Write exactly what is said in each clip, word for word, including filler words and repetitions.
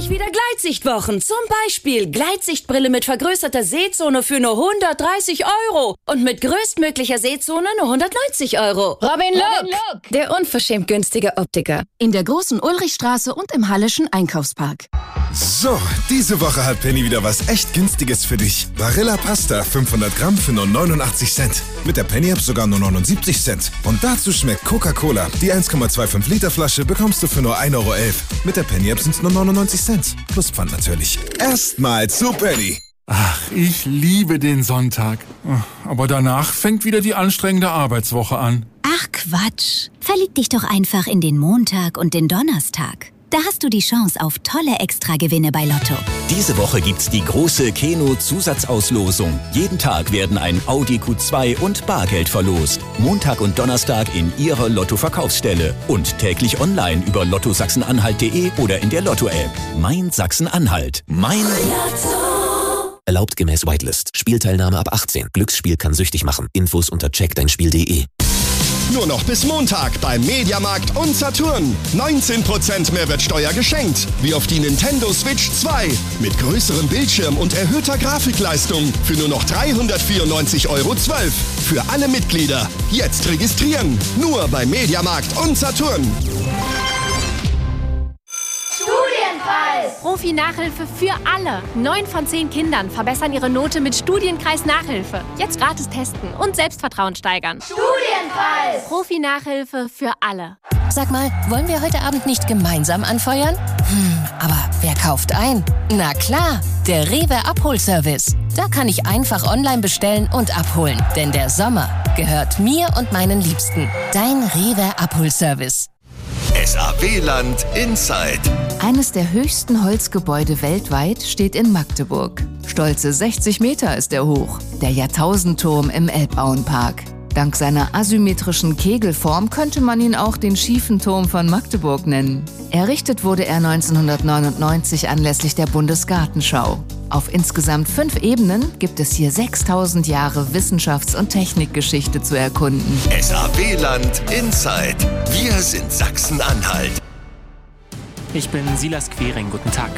endlich wieder Gleitsichtwochen. Zum Beispiel Gleitsichtbrille mit vergrößerter Sehzone für nur hundertdreißig Euro. Und mit größtmöglicher Sehzone nur hundertneunzig Euro. Robin Look, Look, der unverschämt günstige Optiker. In der Großen Ulrichstraße und im Hallischen Einkaufspark. So, diese Woche hat Penny wieder was echt Günstiges für dich. Barilla Pasta, fünfhundert Gramm für nur neunundachtzig Cent. Mit der Penny-App sogar nur neunundsiebzig Cent. Und dazu schmeckt Coca-Cola. Die eins Komma fünfundzwanzig Liter Flasche bekommst du für nur ein Euro elf. Mit der Penny-App sind es nur neunundneunzig Cent. Plus Pfand natürlich. Erstmal zu Penny. Ach, ich liebe den Sonntag. Aber danach fängt wieder die anstrengende Arbeitswoche an. Ach Quatsch. Verlieb dich doch einfach in den Montag und den Donnerstag. Da hast du die Chance auf tolle Extragewinne bei Lotto. Diese Woche gibt's die große Keno-Zusatzauslosung. Jeden Tag werden ein Audi Q zwei und Bargeld verlost. Montag und Donnerstag in Ihrer Lotto-Verkaufsstelle. Und täglich online über lotto sachsen-anhalt punkt de oder in der Lotto-App. Mein Sachsen-Anhalt. Mein Lotto. Erlaubt gemäß Whitelist. Spielteilnahme ab achtzehn. Glücksspiel kann süchtig machen. Infos unter check dein spiel punkt de. Nur noch bis Montag beim Mediamarkt und Saturn. neunzehn Prozent Mehrwertsteuer geschenkt. Wie auf die Nintendo Switch zwei. Mit größerem Bildschirm und erhöhter Grafikleistung. Für nur noch dreihundertvierundneunzig Euro zwölf. Für alle Mitglieder. Jetzt registrieren. Nur beim Mediamarkt und Saturn. Studienkreis! Profi-Nachhilfe für alle. Neun von zehn Kindern verbessern ihre Note mit Studienkreis-Nachhilfe. Jetzt gratis testen und Selbstvertrauen steigern. Studienkreis! Profi-Nachhilfe für alle. Sag mal, wollen wir heute Abend nicht gemeinsam anfeuern? Hm, aber wer kauft ein? Na klar, der Rewe Abholservice. Da kann ich einfach online bestellen und abholen. Denn der Sommer gehört mir und meinen Liebsten. Dein Rewe Abholservice. S A W-Land Inside. Eines der höchsten Holzgebäude weltweit steht in Magdeburg. Stolze sechzig Meter ist er hoch. Der Jahrtausendturm im Elbauenpark. Dank seiner asymmetrischen Kegelform könnte man ihn auch den schiefen Turm von Magdeburg nennen. Errichtet wurde er neunzehnhundertneunundneunzig anlässlich der Bundesgartenschau. Auf insgesamt fünf Ebenen gibt es hier sechstausend Jahre Wissenschafts- und Technikgeschichte zu erkunden. S A W-Land Inside. Wir sind Sachsen-Anhalt. Ich bin Silas Quering. Guten Tag.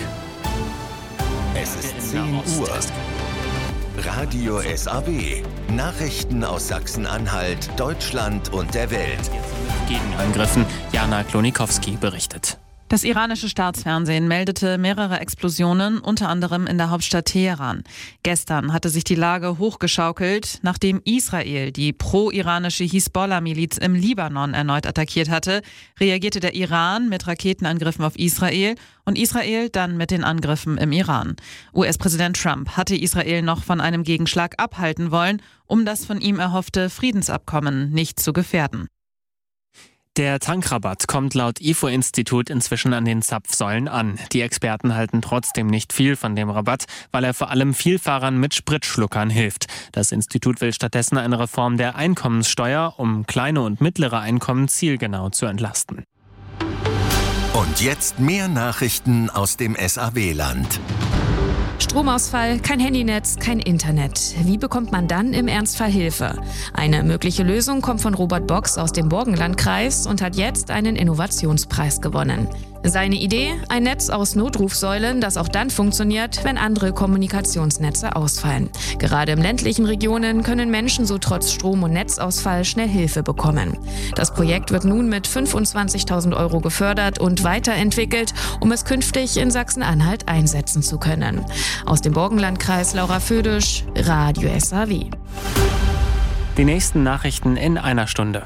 Es ist zehn Uhr. Radio S A W. Nachrichten aus Sachsen-Anhalt, Deutschland und der Welt. Gegenangriffen. Jana Klonikowski berichtet. Das iranische Staatsfernsehen meldete mehrere Explosionen, unter anderem in der Hauptstadt Teheran. Gestern hatte sich die Lage hochgeschaukelt, nachdem Israel die pro-iranische Hisbollah-Miliz im Libanon erneut attackiert hatte, reagierte der Iran mit Raketenangriffen auf Israel und Israel dann mit den Angriffen im Iran. U S-Präsident Trump hatte Israel noch von einem Gegenschlag abhalten wollen, um das von ihm erhoffte Friedensabkommen nicht zu gefährden. Der Tankrabatt kommt laut I F O-Institut inzwischen an den Zapfsäulen an. Die Experten halten trotzdem nicht viel von dem Rabatt, weil er vor allem Vielfahrern mit Spritschluckern hilft. Das Institut will stattdessen eine Reform der Einkommenssteuer, um kleine und mittlere Einkommen zielgenau zu entlasten. Und jetzt mehr Nachrichten aus dem S A W-Land. Stromausfall, kein Handynetz, kein Internet. Wie bekommt man dann im Ernstfall Hilfe? Eine mögliche Lösung kommt von Robert Box aus dem Burgenlandkreis und hat jetzt einen Innovationspreis gewonnen. Seine Idee? Ein Netz aus Notrufsäulen, das auch dann funktioniert, wenn andere Kommunikationsnetze ausfallen. Gerade in ländlichen Regionen können Menschen so trotz Strom- und Netzausfall schnell Hilfe bekommen. Das Projekt wird nun mit fünfundzwanzigtausend Euro gefördert und weiterentwickelt, um es künftig in Sachsen-Anhalt einsetzen zu können. Aus dem Burgenlandkreis Laura Födisch, Radio S A W. Die nächsten Nachrichten in einer Stunde.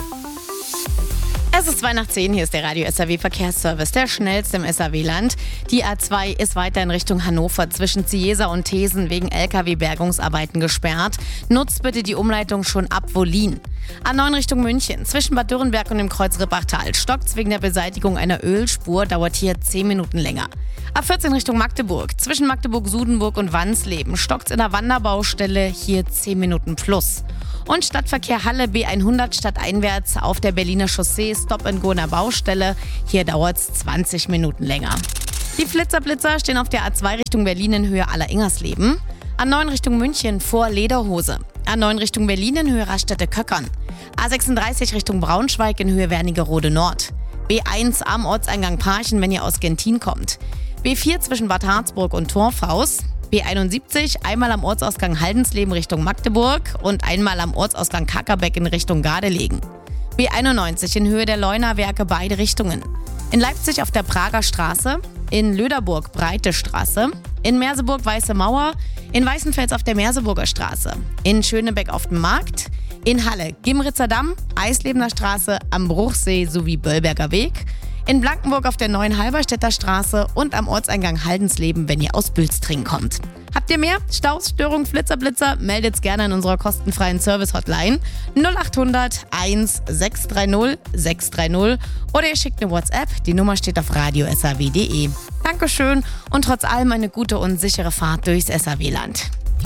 Es ist zwei nach zehn, hier ist der Radio S A W Verkehrsservice, der schnellste im S A W-Land. Die A zwei ist weiter in Richtung Hannover zwischen Ziesa und Thesen wegen L K W-Bergungsarbeiten gesperrt. Nutzt bitte die Umleitung schon ab Wollin. A neun Richtung München, zwischen Bad Dürrenberg und dem Kreuz Rippachtal stockt's wegen der Beseitigung einer Ölspur, dauert hier zehn Minuten länger. A vierzehn Richtung Magdeburg, zwischen Magdeburg-Sudenburg und Wansleben stockt's in der Wanderbaustelle, hier zehn Minuten plus. Und Stadtverkehr Halle B hundert stadteinwärts auf der Berliner Chaussee Stop-and-Go in der Baustelle. Hier dauert es zwanzig Minuten länger. Die Flitzerblitzer stehen auf der A zwei Richtung Berlin in Höhe Alleringersleben. A neun Richtung München vor Lederhose. A neun Richtung Berlin in Höhe Raststätte-Köckern. A sechsunddreißig Richtung Braunschweig in Höhe Wernigerode Nord. B eins am Ortseingang Parchen, wenn ihr aus Gentin kommt. B vier zwischen Bad Harzburg und Torfhaus. B einundsiebzig einmal am Ortsausgang Haldensleben Richtung Magdeburg und einmal am Ortsausgang Kackerbeck in Richtung Gardelegen. B einundneunzig in Höhe der Leunawerke beide Richtungen. In Leipzig auf der Prager Straße, in Löderburg Breite Straße, in Merseburg Weiße Mauer, in Weißenfels auf der Merseburger Straße, in Schönebeck auf dem Markt, in Halle Gimritzer Damm, Eislebener Straße, am Bruchsee sowie Böllberger Weg, in Blankenburg auf der neuen Halberstädter Straße und am Ortseingang Haldensleben, wenn ihr aus Bülstring kommt. Habt ihr mehr Staus, Störungen, Flitzer, Blitzer? Meldet's gerne in unserer kostenfreien Service-Hotline null achthundert eins sechs drei null sechs drei null oder ihr schickt eine WhatsApp. Die Nummer steht auf radio punkt s a w punkt d e. Dankeschön und trotz allem eine gute und sichere Fahrt durchs S A W-Land.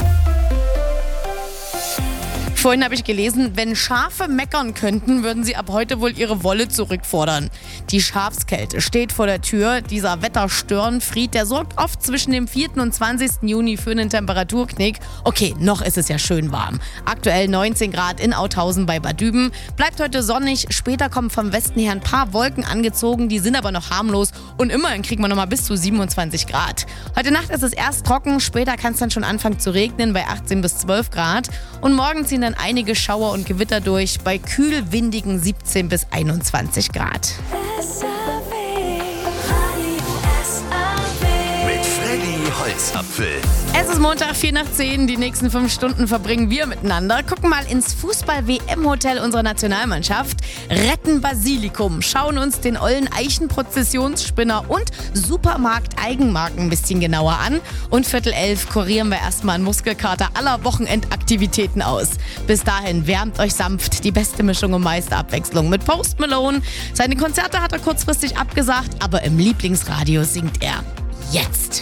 Vorhin habe ich gelesen, wenn Schafe meckern könnten, würden sie ab heute wohl ihre Wolle zurückfordern. Die Schafskälte steht vor der Tür. Dieser Wetterstörenfried, der sorgt oft zwischen dem vierten und zwanzigsten Juni für einen Temperaturknick. Okay, noch ist es ja schön warm. Aktuell neunzehn Grad in Authausen bei Bad Düben. Bleibt heute sonnig. Später kommen vom Westen her ein paar Wolken angezogen. Die sind aber noch harmlos. Und immerhin kriegt man noch mal bis zu siebenundzwanzig Grad. Heute Nacht ist es erst trocken. Später kann es dann schon anfangen zu regnen bei achtzehn bis zwölf Grad. Und morgen ziehen dann einige Schauer und Gewitter durch bei kühl windigen siebzehn bis einundzwanzig Grad. Mit Freddy Holzapfel. Es ist Montag, vier nach zehn. Die nächsten fünf Stunden verbringen wir miteinander. Gucken mal ins Fußball-W M-Hotel unserer Nationalmannschaft. Retten Basilikum. Schauen uns den ollen Eichenprozessionsspinner und Supermarkt-Eigenmarken ein bisschen genauer an. Und Viertel elf kurieren wir erstmal einen Muskelkater aller Wochenendaktivitäten aus. Bis dahin wärmt euch sanft die beste Mischung und meiste Abwechslung mit Post Malone. Seine Konzerte hat er kurzfristig abgesagt, aber im Lieblingsradio singt er jetzt.